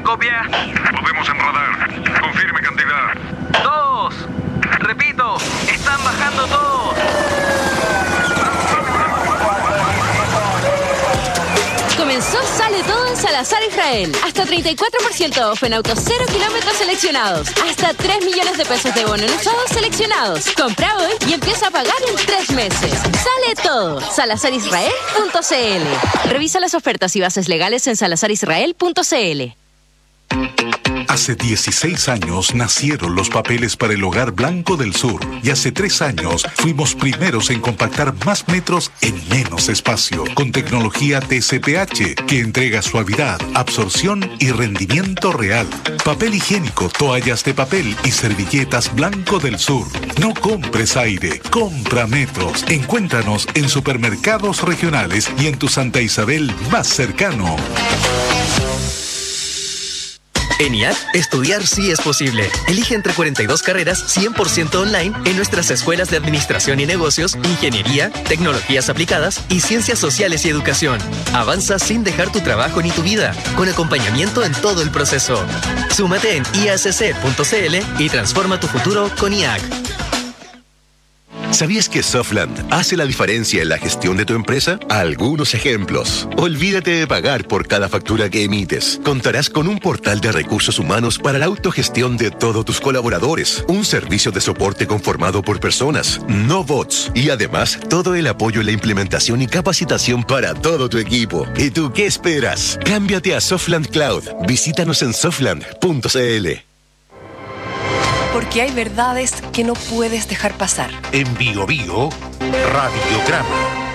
copia? Podemos en radar. Confirme cantidad. 2. Repito, están bajando todos. Comenzó Sale Todo en Salazar Israel. Hasta 34% off en autos 0 kilómetros seleccionados. Hasta 3 millones de pesos de bono en usados seleccionados. Compra hoy y empieza a pagar en 3 meses. Sale Todo. SalazarIsrael.cl. Revisa las ofertas y bases legales en SalazarIsrael.cl. Hace 16 años nacieron los papeles para el Hogar Blanco del Sur y hace 3 años fuimos primeros en compactar más metros en menos espacio con tecnología TCPH que entrega suavidad, absorción y rendimiento real. Papel higiénico, toallas de papel y servilletas Blanco del Sur. No compres aire, compra metros. Encuéntranos en supermercados regionales y en tu Santa Isabel más cercano. En IAC, estudiar sí es posible. Elige entre 42 carreras 100% online en nuestras escuelas de Administración y Negocios, Ingeniería, Tecnologías Aplicadas y Ciencias Sociales y Educación. Avanza sin dejar tu trabajo ni tu vida, con acompañamiento en todo el proceso. Súmate en iacc.cl y transforma tu futuro con IAC. ¿Sabías que Softland hace la diferencia en la gestión de tu empresa? Algunos ejemplos. Olvídate de pagar por cada factura que emites. Contarás con un portal de recursos humanos para la autogestión de todos tus colaboradores. Un servicio de soporte conformado por personas, no bots. Y además, todo el apoyo en la implementación y capacitación para todo tu equipo. ¿Y tú qué esperas? Cámbiate a Softland Cloud. Visítanos en softland.cl. Porque hay verdades que no puedes dejar pasar. En Bio Bio, Radiograma.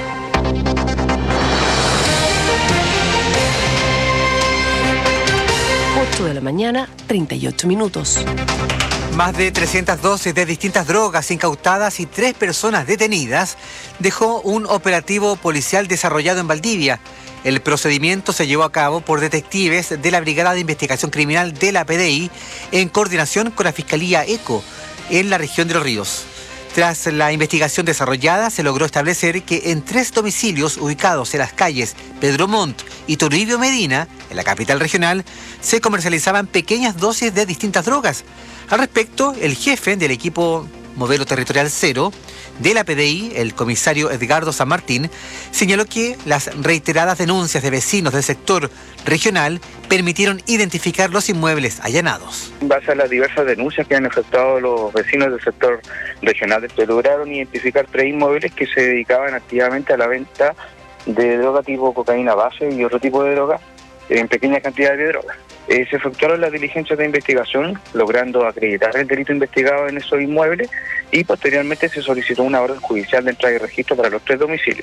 De la mañana, 38 minutos. Más de 300 dosis de distintas drogas incautadas y 3 personas detenidas dejó un operativo policial desarrollado en Valdivia. El procedimiento se llevó a cabo por detectives de la Brigada de Investigación Criminal de la PDI en coordinación con la Fiscalía ECO en la región de Los Ríos. Tras la investigación desarrollada, se logró establecer que en 3 domicilios ubicados en las calles Pedro Montt y Toribio Medina, en la capital regional, se comercializaban pequeñas dosis de distintas drogas. Al respecto, el jefe del equipo Modelo Territorial 0 de la PDI, el comisario Edgardo San Martín, señaló que las reiteradas denuncias de vecinos del sector regional permitieron identificar los inmuebles allanados. En base a las diversas denuncias que han efectuado los vecinos del sector regional, lograron identificar 3 inmuebles que se dedicaban activamente a la venta de droga tipo cocaína base y otro tipo de droga en pequeñas cantidades de droga. Se efectuaron las diligencias de investigación, logrando acreditar el delito investigado en esos inmuebles, y posteriormente se solicitó una orden judicial de entrada y registro para los 3 domicilios.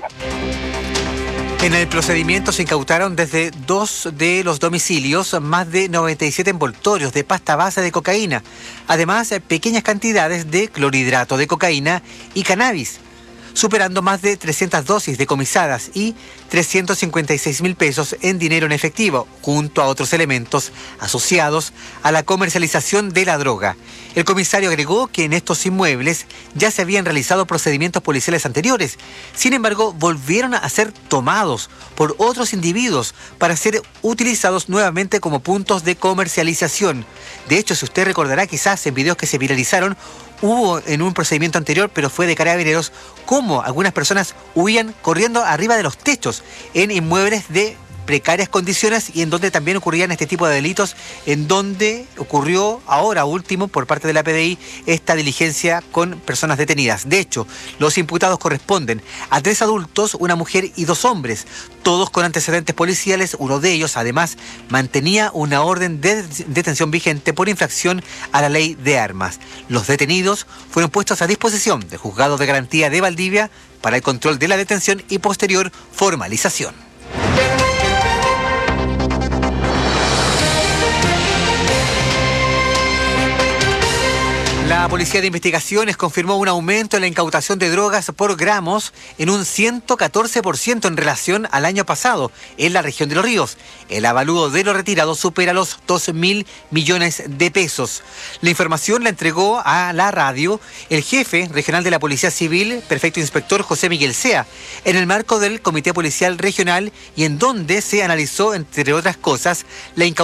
En el procedimiento se incautaron desde 2 de los domicilios más de 97 envoltorios de pasta base de cocaína, además pequeñas cantidades de clorhidrato de cocaína y cannabis, superando más de 300 dosis decomisadas y 356.000 pesos en dinero en efectivo, junto a otros elementos asociados a la comercialización de la droga. El comisario agregó que en estos inmuebles ya se habían realizado procedimientos policiales anteriores. Sin embargo, volvieron a ser tomados por otros individuos para ser utilizados nuevamente como puntos de comercialización. De hecho, si usted recordará quizás en videos que se viralizaron, hubo en un procedimiento anterior, pero fue de Carabineros, cómo algunas personas huían corriendo arriba de los techos en inmuebles de precarias condiciones y en donde también ocurrían este tipo de delitos, en donde ocurrió ahora último por parte de la PDI esta diligencia con personas detenidas. De hecho, los imputados corresponden a 3 adultos, una mujer y 2 hombres, todos con antecedentes policiales. Uno de ellos además mantenía una orden de detención vigente por infracción a la ley de armas. Los detenidos fueron puestos a disposición del Juzgado de Garantía de Valdivia para el control de la detención y posterior formalización. La Policía de Investigaciones confirmó un aumento en la incautación de drogas por gramos en un 114% en relación al año pasado en la región de Los Ríos. El avalúo de lo retirado supera los 2.000 millones de pesos. La información la entregó a la radio el jefe regional de la Policía Civil, prefecto inspector José Miguel Sea, en el marco del Comité Policial Regional, y en donde se analizó, entre otras cosas, la incautación